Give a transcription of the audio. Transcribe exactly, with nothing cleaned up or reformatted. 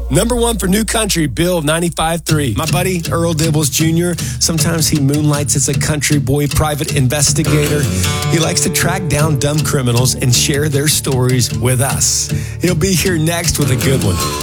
Number one for New Country, Bill ninety-five three. My buddy, Earl Dibbles Junior, sometimes he moonlights as a country boy private investigator. He likes to track down dumb criminals and share their stories with us. He'll be here next with a good one.